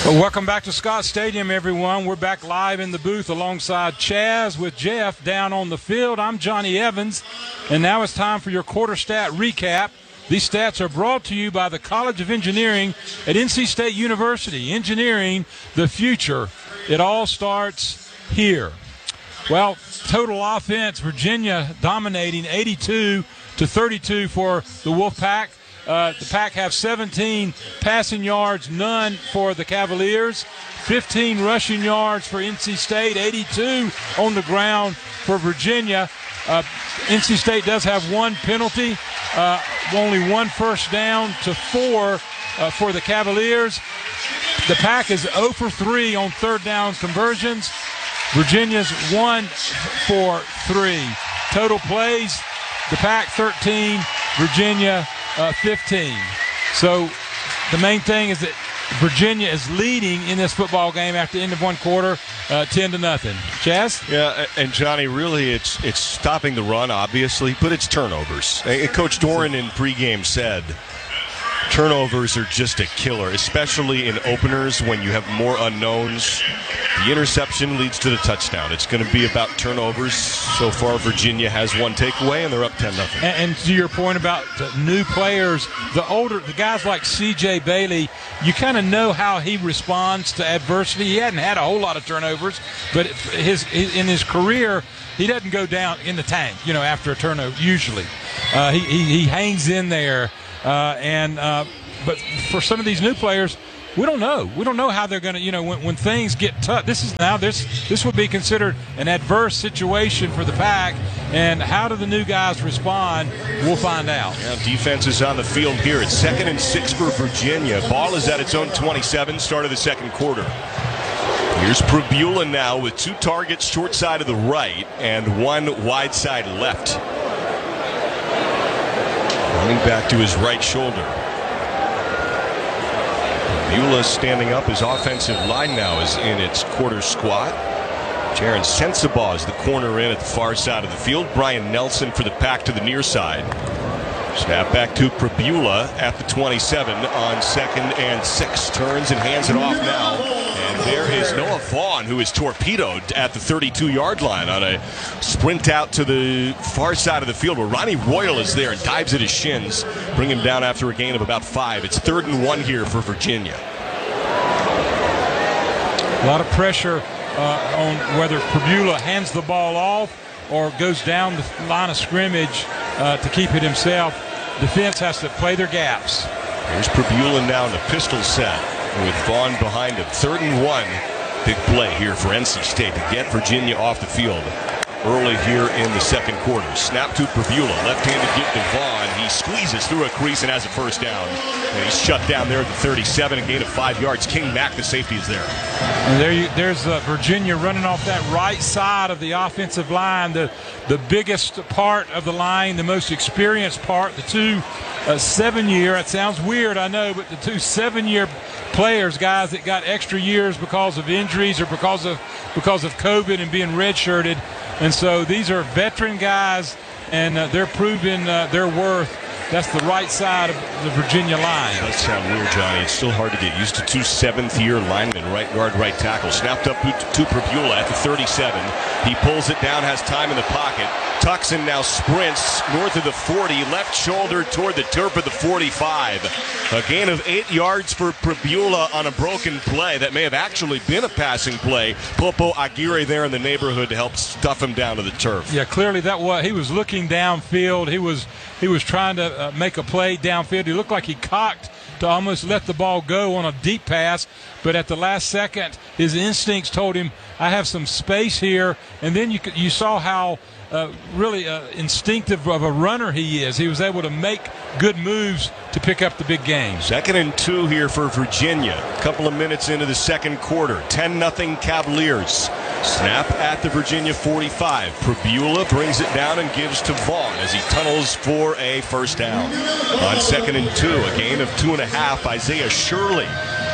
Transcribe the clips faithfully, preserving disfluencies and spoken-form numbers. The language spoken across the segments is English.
Well, welcome back to Scott Stadium, everyone. We're back live in the booth alongside Chaz with Jeff down on the field. I'm Johnny Evans, and now it's time for your quarter stat recap. These stats are brought to you by the College of Engineering at N C State University. Engineering the future. It all starts here. Well, total offense, Virginia dominating eighty-two to thirty-two for the Wolfpack. Uh, the Pack have seventeen passing yards, none for the Cavaliers, fifteen rushing yards for N C State, eighty-two on the ground for Virginia. Uh, N C State does have one penalty, uh, only one first down to four uh, for the Cavaliers. The Pack is zero for three on third down conversions. Virginia's one for three. Total plays, the Pack thirteen, Virginia Uh, fifteen. So the main thing is that Virginia is leading in this football game after the end of one quarter, uh, ten to nothing. Chaz? Yeah, and Johnny, really, it's it's stopping the run, obviously, but it's turnovers. Coach Doran in pregame said turnovers are just a killer, especially in openers when you have more unknowns. The interception leads to the touchdown. It's going to be about turnovers. So far, Virginia has one takeaway, and they're up ten nothing. And, and to your point about the new players, the older, the guys like C J Bailey, you kind of know how he responds to adversity. He hadn't had a whole lot of turnovers, but his, his in his career, he doesn't go down in the tank, you know, after a turnover, usually. Uh, he, he, he hangs in there. Uh, and uh, but for some of these new players, we don't know. We don't know how they're going to, you know, when, when things get tough. This is now this this would be considered an adverse situation for the Pack, and how do the new guys respond? We'll find out. Yeah, defense is on the field here. It's second and six for Virginia. Ball is at its own twenty-seven. Start of the second quarter. Here's Prabula now with two targets short side of the right and one wide side left. Running back to his right shoulder. Beulah standing up. His offensive line now is in its quarter squat. Jaron Sensabaugh is the corner in at the far side of the field. Brian Nelson for the Pack to the near side. Snap back to Prabula at the twenty-seven on second and six. Turns and hands it off now. And there is Noah Vaughn, who is torpedoed at the thirty-two-yard line on a sprint out to the far side of the field where Ronnie Royal is there and dives at his shins, bring him down after a gain of about five. It's third and one here for Virginia. A lot of pressure uh, on whether Prabula hands the ball off or goes down the line of scrimmage uh, to keep it himself. Defense has to play their gaps. Here's Prabula now in the pistol set with Vaughn behind him. Third and one. Big play here for N C State to get Virginia off the field early here in the second quarter. Snap to Prabula. Left-handed get to Vaughn. He squeezes through a crease and has a first down. And he's shut down there at the thirty-seven, a gain of five yards. King Mack, the safety, is there. And there you, there's uh, Virginia running off that right side of the offensive line, the the biggest part of the line, the most experienced part, the two uh, seven-year, it sounds weird, I know, but the two seven-year players, guys that got extra years because of injuries or because of because of COVID and being redshirted. And so these are veteran guys, and uh, they're proving uh, their worth. That's the right side of the Virginia line. That sounds weird, Johnny. It's still hard to get used to two seventh-year linemen, right guard, right tackle. Snapped up to Prabula at the thirty-seven. He pulls it down, has time in the pocket. Tucson now sprints north of the forty, left shoulder toward the turf of the forty-five. A gain of eight yards for Prabula on a broken play that may have actually been a passing play. Popo Aguirre there in the neighborhood to help stuff him down to the turf. Yeah, clearly that was he was looking downfield. He was he was trying to uh, make a play downfield. He looked like he cocked to almost let the ball go on a deep pass, but at the last second, his instincts told him, I have some space here. And then you you saw how uh, really uh, instinctive of a runner he is. He was able to make good moves to pick up the big game. Second and two here for Virginia. A couple of minutes into the second quarter. ten nothing Cavaliers. Snap at the Virginia forty-five. Prabula brings it down and gives to Vaughn as he tunnels for a first down. On second and two, a gain of two and a half, Isaiah Shirley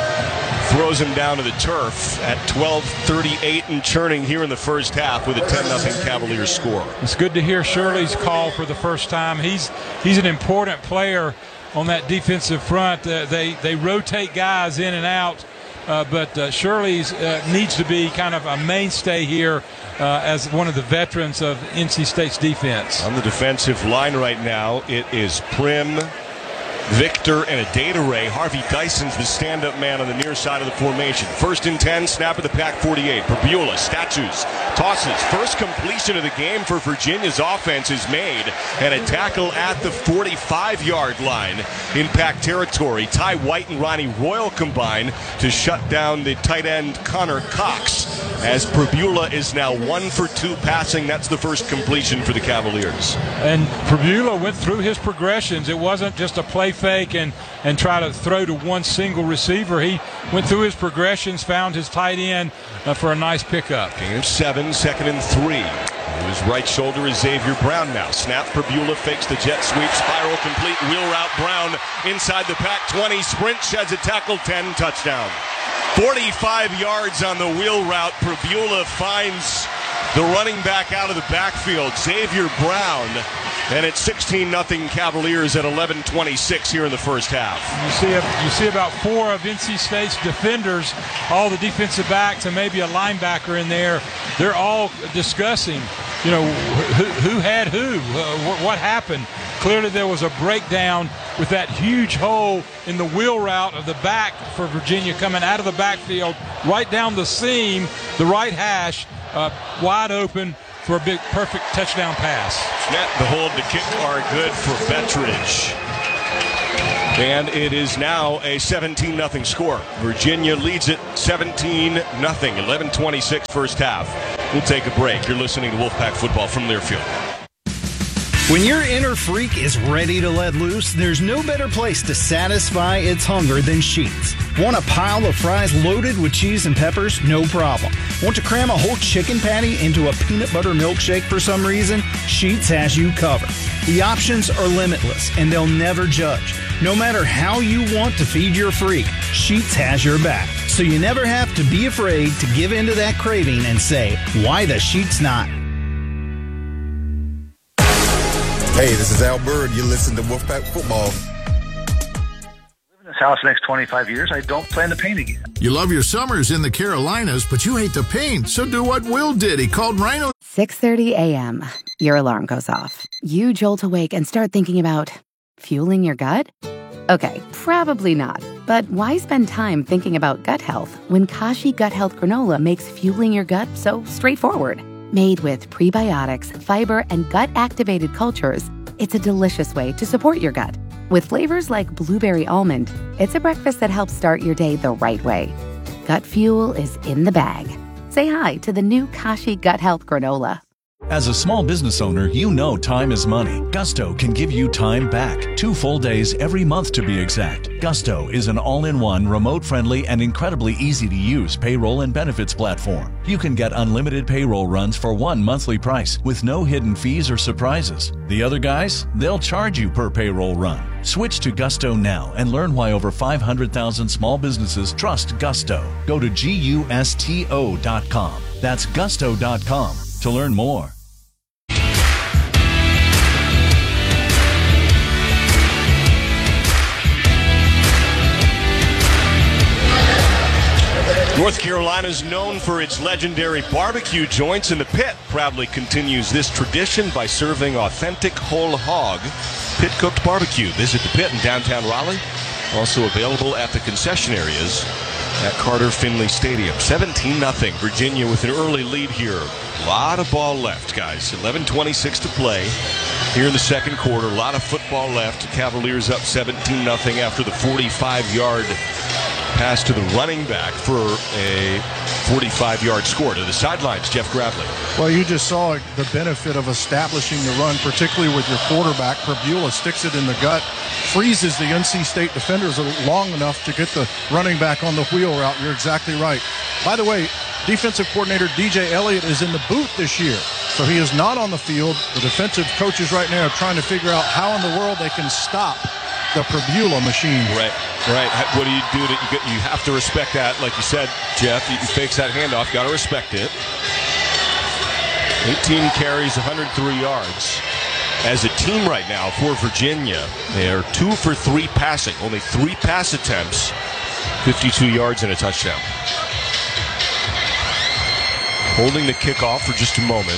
throws him down to the turf at twelve thirty-eight and churning here in the first half with a ten nothing Cavaliers score. It's good to hear Shirley's call for the first time. He's he's an important player on that defensive front. Uh, they, they rotate guys in and out uh, but uh, Shirley uh, needs to be kind of a mainstay here uh, as one of the veterans of N C State's defense. On the defensive line right now, it is Prim, Victor, and Adedire. Harvey Dyson's the stand-up man on the near side of the formation. First and ten, snap of the pack forty-eight. Perbula, statues, tosses. First completion of the game for Virginia's offense is made, and a tackle at the forty-five-yard line in pack territory. Ty White and Ronnie Royal combine to shut down the tight end Connor Cox, as Perbula is now one for two passing. That's the first completion for the Cavaliers. And Perbula went through his progressions. It wasn't just a play fake and, and try to throw to one single receiver. He went through his progressions, found his tight end uh, for a nice pickup. Gain of seven, second and three. To his right shoulder is Xavier Brown now. Snap, Perbula fakes the jet sweep, spiral complete, wheel route. Brown inside the pack twenty, sprint, sheds a tackle, ten, touchdown. forty-five yards on the wheel route. Perbula finds the running back out of the backfield, Xavier Brown. And it's sixteen nothing Cavaliers at eleven twenty-six here in the first half. You see, a, you see about four of N C State's defenders, all the defensive backs and maybe a linebacker in there. They're all discussing, you know, who, who had who, uh, what happened. Clearly there was a breakdown with that huge hole in the wheel route of the back for Virginia coming out of the backfield, right down the seam, the right hash, uh, wide open for a big, perfect touchdown pass. Net, the hold, the kick are good for Betteridge. And it is now a seventeen nothing score. Virginia leads it seventeen nothing, eleven twenty-six first half. We'll take a break. You're listening to Wolfpack Football from Learfield. When your inner freak is ready to let loose, there's no better place to satisfy its hunger than Sheetz. Want a pile of fries loaded with cheese and peppers? No problem. Want to cram a whole chicken patty into a peanut butter milkshake for some reason? Sheetz has you covered. The options are limitless, and they'll never judge. No matter how you want to feed your freak, Sheetz has your back. So you never have to be afraid to give in to that craving and say, why the Sheetz not? Hey, this is Al Bird. You listen to Wolfpack Football. Live in this house the next twenty-five years. I don't plan to paint again. You love your summers in the Carolinas, but you hate to paint. So do what Will did. He called Rhino. six thirty a.m. Your alarm goes off. You jolt awake and start thinking about fueling your gut? Okay, probably not. But why spend time thinking about gut health when Kashi Gut Health Granola makes fueling your gut so straightforward? Made with prebiotics, fiber, and gut-activated cultures, it's a delicious way to support your gut. With flavors like blueberry almond, it's a breakfast that helps start your day the right way. Gut fuel is in the bag. Say hi to the new Kashi Gut Health Granola. As a small business owner, you know time is money. Gusto can give you time back. Two full days every month to be exact. Gusto is an all-in-one, remote-friendly, and incredibly easy-to-use payroll and benefits platform. You can get unlimited payroll runs for one monthly price with no hidden fees or surprises. The other guys, they'll charge you per payroll run. Switch to Gusto now and learn why over five hundred thousand small businesses trust Gusto. Go to gusto dot com. That's gusto dot com to learn more. North Carolina is known for its legendary barbecue joints, and the Pit proudly continues this tradition by serving authentic whole hog pit-cooked barbecue. Visit the Pit in downtown Raleigh. Also available at the concession areas at Carter Finley Stadium. seventeen nothing. Virginia with an early lead here. A lot of ball left, guys. eleven twenty-six to play here in the second quarter. A lot of football left. Cavaliers up seventeen nothing after the forty-five-yard pass to the running back for a forty-five-yard score. To the sidelines, Jeff Gravely. Well, you just saw the benefit of establishing the run, particularly with your quarterback. Perbula sticks it in the gut, freezes the N C State defenders long enough to get the running back on the wheel route. You're exactly right. By the way, defensive coordinator D J Elliott is in the booth this year, so he is not on the field. The defensive coaches right now are trying to figure out how in the world they can stop the Perbula machine. Right, right. What do you do? To, you, get, you have to respect that. Like you said, Jeff, he fakes that handoff. Got to respect it. eighteen carries, one hundred three yards. As a team right now for Virginia, they are two for three passing. Only three pass attempts fifty-two yards and a touchdown. Holding the kickoff for just a moment.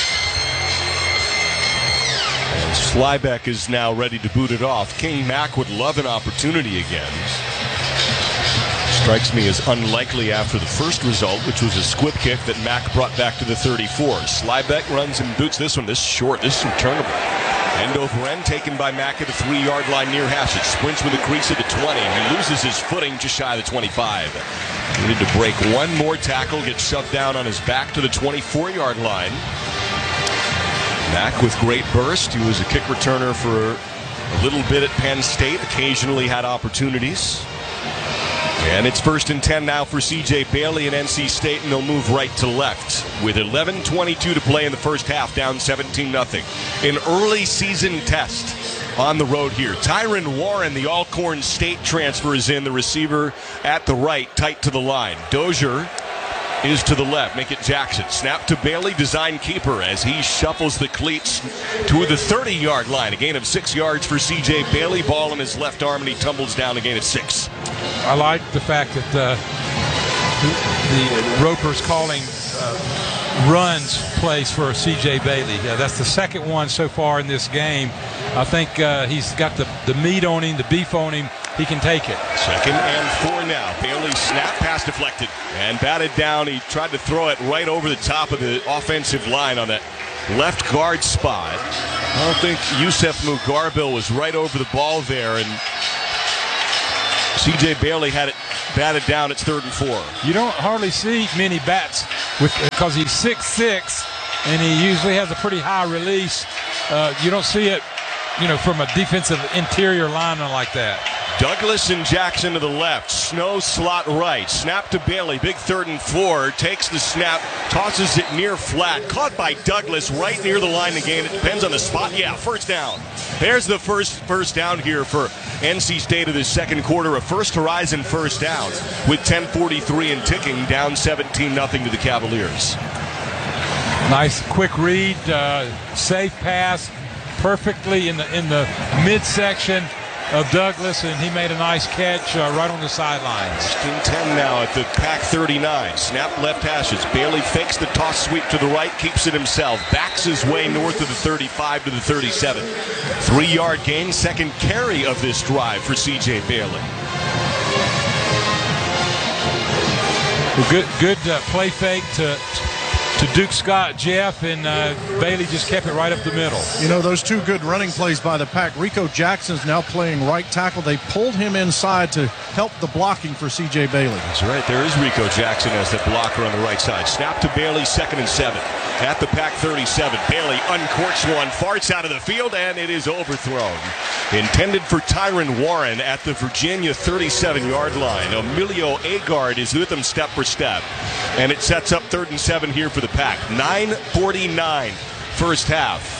And Slybeck is now ready to boot it off. King Mack would love an opportunity again. Strikes me as unlikely after the first result, which was a squib kick that Mack brought back to the thirty-four. Slybeck runs and boots this one. This is short. This is returnable. End over end taken by Mack at the three-yard line near hash. It sprints with a crease at the twenty. He loses his footing just shy of the twenty-five. He needed to break one more tackle, get shoved down on his back to the twenty-four-yard line. Mack with great burst. He was a kick returner for a little bit at Penn State. Occasionally had opportunities. And it's first and ten now for C J Bailey and N C State, and they'll move right to left with eleven twenty-two to play in the first half, down seventeen nothing. An early season test on the road here. Tyron Warren, the Alcorn State transfer, is in, the receiver at the right, tight to the line. Dozier is to the left. Make it Jackson. Snap to Bailey, design keeper as he shuffles the cleats to the thirty-yard line. A gain of six yards for C J Bailey. Ball in his left arm, and he tumbles down, a gain of six. I like the fact that uh, the Roper's calling uh, runs plays for C J Bailey. Uh, that's the second one so far in this game. I think uh, he's got the, the meat on him, the beef on him. He can take it. Second and four now. Bailey snap, pass deflected, and batted down. He tried to throw it right over the top of the offensive line on that left guard spot. I don't think Yusef Mugarbil was right over the ball there, and C J Bailey had it batted down. It's third and four. You don't hardly see many bats with because he's six six, and he usually has a pretty high release. Uh, you don't see it, you know, from a defensive interior lineman like that. Douglas and Jackson to the left. Snow slot right. Snap to Bailey. Big third and four. Takes the snap. Tosses it near flat. Caught by Douglas right near the line again. It depends on the spot. Yeah, first down. There's the first first down here for N C State of the second quarter. A first horizon first down with ten forty-three and ticking, down seventeen nothing to the Cavaliers. Nice quick read. Uh, safe pass. Perfectly in the, in the midsection of Douglas, and he made a nice catch uh, right on the sidelines. First and ten now at the Pac thirty-nine. Snap left hashes. Bailey fakes the toss sweep to the right, keeps it himself. Backs his way north of the thirty-five to the thirty-seven. Three-yard gain, second carry of this drive for C J Bailey. Well, good good uh, play fake to to Duke Scott, Jeff, and uh, Bailey just kept it right up the middle. You know, those two good running plays by the Pack. Rico Jackson's now playing right tackle. They pulled him inside to help the blocking for C J Bailey. That's right. There is Rico Jackson as the blocker on the right side. Snap to Bailey, second and seven. At the Pac thirty-seven, Bailey uncorks one, farts out of the field, and it is overthrown. Intended for Tyron Warren at the Virginia thirty-seven-yard line. Emilio Agard is with him step for step. And it sets up third and seven here for the Pack. nine forty-nine first half.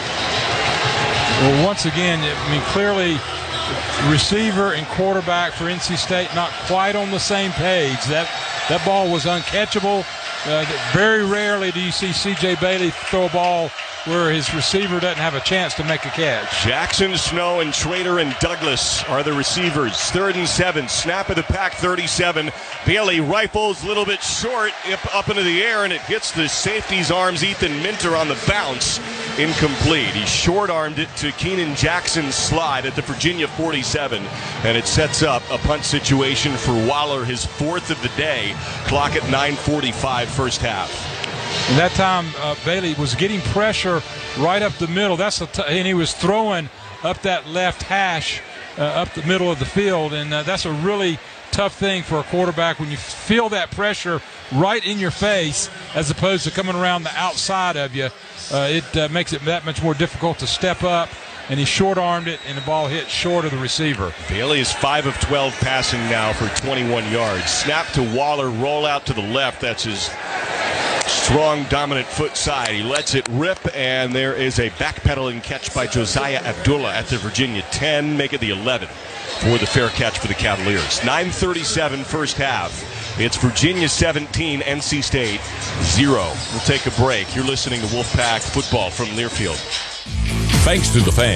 Well, once again, I mean, clearly receiver and quarterback for N C State not quite on the same page. That, that ball was uncatchable. Uh, very rarely do you see C J Bailey throw a ball where his receiver doesn't have a chance to make a catch. Jackson, Snow, and Trader and Douglas are the receivers. Third and seven. Snap of the Pac thirty-seven. Bailey rifles a little bit short up, up into the air, and it hits the safety's arms. Ethan Minter on the bounce. Incomplete. He short-armed it to Keenan Jackson's slide at the Virginia forty-seven, and it sets up a punt situation for Waller, his fourth of the day. Clock at nine forty-five first half. And that time, uh, Bailey was getting pressure right up the middle. That's a t- and he was throwing up that left hash uh, up the middle of the field, and uh, that's a really tough thing for a quarterback when you feel that pressure right in your face as opposed to coming around the outside of you. Uh, it uh, makes it that much more difficult to step up, and he short-armed it, and the ball hit short of the receiver. Bailey is five of twelve passing now for twenty-one yards. Snap to Waller, roll out to the left. That's his strong, dominant foot side. He lets it rip, and there is a backpedaling catch by Josiah Abdullah at the Virginia ten, make it the eleven for the fair catch for the Cavaliers. nine thirty-seven first half. It's Virginia seventeen, N C State zero. We'll take a break. You're listening to Wolfpack Football from Learfield. Thanks to the fans,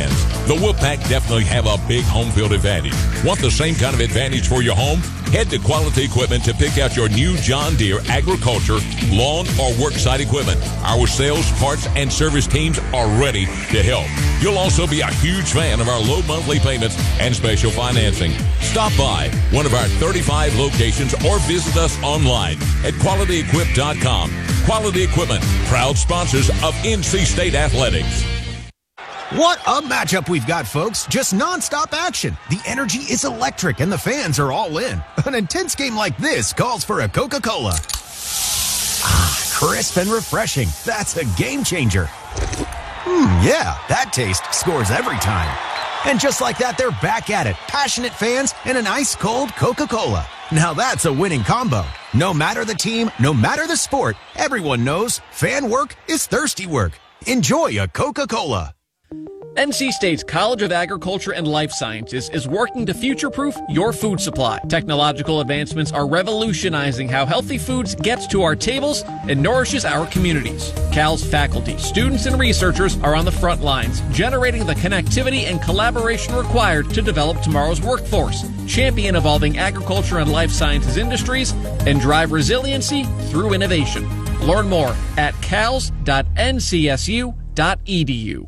The Wolfpack definitely have a big home field advantage. Want the same kind of advantage for your home? Head to Quality Equipment to pick out your new John Deere agriculture, lawn, or worksite equipment. Our sales, parts, and service teams are ready to help. You'll also be a huge fan of our low monthly payments and special financing. Stop by one of our thirty-five locations or visit us online at quality equip dot com. Quality Equipment, proud sponsors of N C State Athletics. What a matchup we've got, folks. Just nonstop action. The energy is electric and the fans are all in. An intense game like this calls for a Coca-Cola. Ah, crisp and refreshing. That's a game changer. Hmm, yeah, that taste scores every time. And just like that, they're back at it. Passionate fans and an ice-cold Coca-Cola. Now that's a winning combo. No matter the team, no matter the sport, everyone knows fan work is thirsty work. Enjoy a Coca-Cola. N C State's College of Agriculture and Life Sciences is working to future-proof your food supply. Technological advancements are revolutionizing how healthy foods gets to our tables and nourishes our communities. Cal's faculty, students, and researchers are on the front lines, generating the connectivity and collaboration required to develop tomorrow's workforce, champion evolving agriculture and life sciences industries, and drive resiliency through innovation. Learn more at cals dot n c s u dot e d u.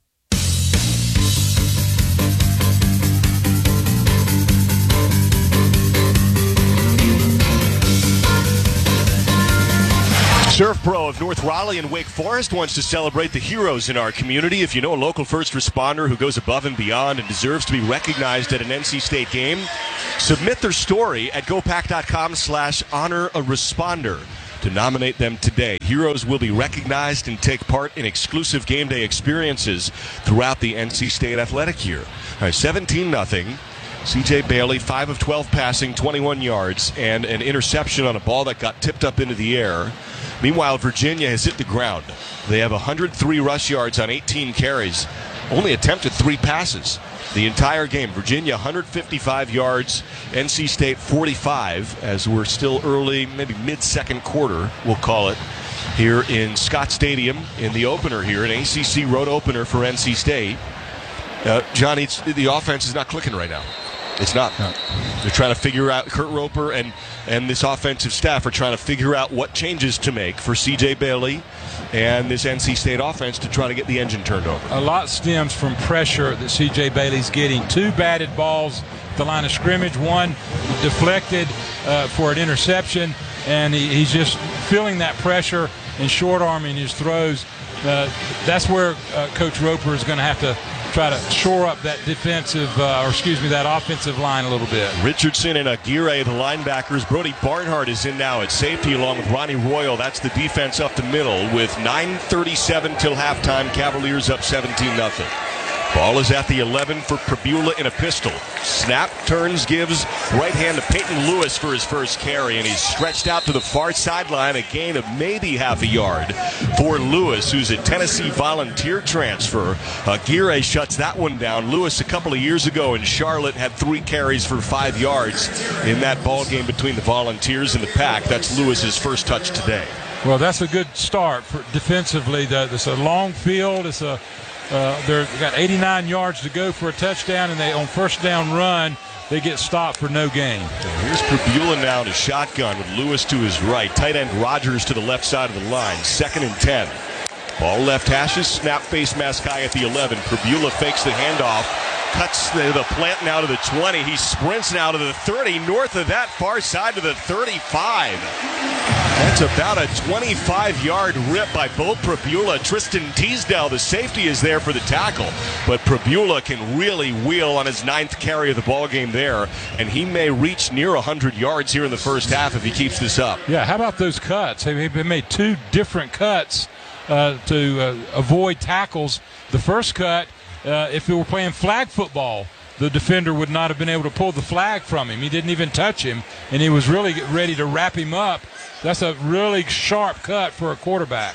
Surf Pro of North Raleigh and Wake Forest wants to celebrate the heroes in our community. If you know a local first responder who goes above and beyond and deserves to be recognized at an N C State game, submit their story at gopack.com slash honor a responder to nominate them today. Heroes will be recognized and take part in exclusive game day experiences throughout the N C State athletic year. All right, seventeen nothing. C J Bailey, five of twelve passing, twenty-one yards, and an interception on a ball that got tipped up into the air. Meanwhile, Virginia has hit the ground. They have one hundred three rush yards on eighteen carries, only attempted three passes the entire game. Virginia, one hundred fifty-five yards, N C State forty-five, as we're still early, maybe mid-second quarter, we'll call it, here in Scott Stadium in the opener here, an A C C road opener for N C State. Uh, Johnny, it's, the offense is not clicking right now. It's not. No. They're trying to figure out, Kurt Roper and, and this offensive staff are trying to figure out what changes to make for C J Bailey and this N C State offense to try to get the engine turned over. A lot stems from pressure that C J Bailey's getting. Two batted balls at the line of scrimmage, one deflected uh, for an interception, and he, he's just feeling that pressure and short-arming his throws. Uh, that's where uh, Coach Roper is going to have to try to shore up that defensive, uh, or excuse me, that offensive line a little bit. Richardson and Aguirre, the linebackers. Brody Barnhart is in now at safety along with Ronnie Royal. That's the defense up the middle with nine thirty-seven till halftime. Cavaliers up seventeen nothing. Ball is at the eleven for Prabula in a pistol. Snap, turns, gives right hand to Peyton Lewis for his first carry, and he's stretched out to the far sideline, a gain of maybe half a yard for Lewis, who's a Tennessee Volunteer transfer. Aguirre shuts that one down. Lewis, a couple of years ago in Charlotte, had three carries for five yards in that ball game between the Volunteers and the Pack. That's Lewis's first touch today. Well, that's a good start for defensively. It's a long field. It's a Uh, they've got eighty-nine yards to go for a touchdown, and they on first down run, they get stopped for no gain. Here's Prabula now to shotgun with Lewis to his right. Tight end Rogers to the left side of the line. Second and ten. Ball left hashes, snap face mask high at the eleven. Prabula fakes the handoff, cuts the, the plant now to the twenty. He sprints now to the thirty. North of that, far side to the thirty-five. That's about a twenty-five-yard rip by both Prabula. Tristan Teasdale, the safety, is there for the tackle. But Prabula can really wheel on his ninth carry of the ballgame there, and he may reach near one hundred yards here in the first half if he keeps this up. Yeah, how about those cuts? They made two different cuts uh, to uh, avoid tackles. The first cut, uh, if we were playing flag football, the defender would not have been able to pull the flag from him. He didn't even touch him, and he was really ready to wrap him up. That's a really sharp cut for a quarterback.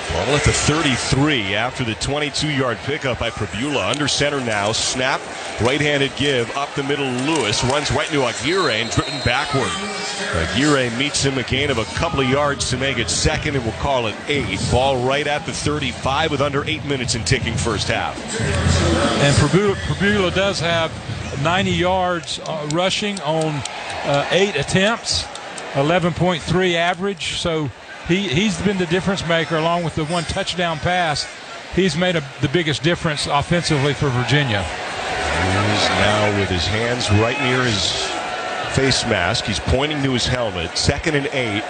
Ball at the thirty-three after the twenty-two-yard pickup by Pribula. Under center now. Snap. Right-handed give. Up the middle. Lewis runs right into Aguirre and driven backward. Aguirre meets him a gain of a couple of yards to make it second, and we'll call it eight. Ball right at the thirty-five with under eight minutes in ticking first half. And Pribula, Pribula does have ninety yards uh, rushing on uh, eight attempts, eleven point three average. So he, he's been the difference maker along with the one touchdown pass. He's made a, the biggest difference offensively for Virginia. He's now with his hands right near his face mask. He's pointing to his helmet. Second and eight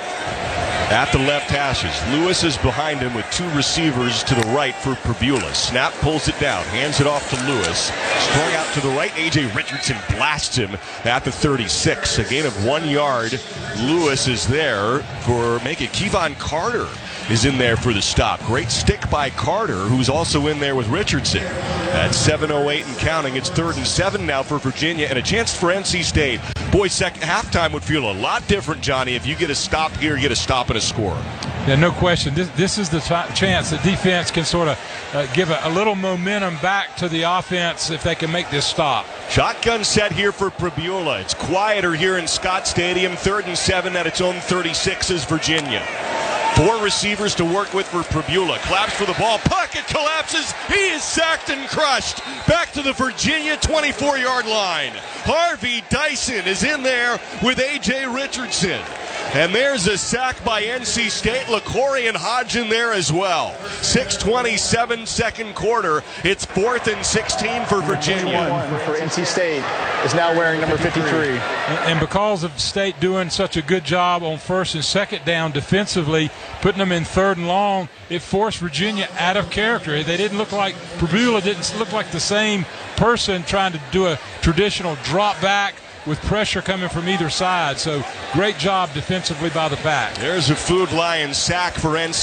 at the left hashes. Lewis is behind him with two receivers to the right for Pribula. Snap pulls it down, hands it off to Lewis. Strung out to the right, A J Richardson blasts him at the thirty-six. A gain of one yard. Lewis is there for make it. Kevon Carter is in there for the stop. Great stick by Carter, who's also in there with Richardson. At seven oh eight and counting, it's third and seven now for Virginia, and a chance for N C State. Boy, second halftime would feel a lot different, Johnny, if you get a stop here, get a stop and a score. Yeah, no question. This, this is the t- chance that defense can sort of uh, give a, a little momentum back to the offense if they can make this stop. Shotgun set here for Pribula. It's quieter here in Scott Stadium. Third and seven at its own thirty-six is Virginia. Four receivers to work with for Pribula. Claps for the ball. Pocket collapses. He is sacked and crushed. Back to the Virginia twenty-four-yard line. Harvey Dyson is in there with A J Richardson. And there's a sack by N C State. LaCory and Hodge in there as well. six twenty-seven second quarter. It's fourth and sixteen for Virginia. For N C State is now wearing number fifty-three. And because of State doing such a good job on first and second down defensively, putting them in third and long, it forced Virginia out of character. They didn't look like, Pribula didn't look like the same person trying to do a traditional drop back with pressure coming from either side. So great job defensively by the Pack. There's a Food Lion sack for N C